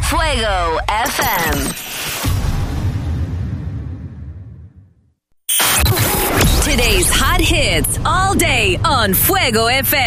Fuego FM. Today's hot hits all day on Fuego FM.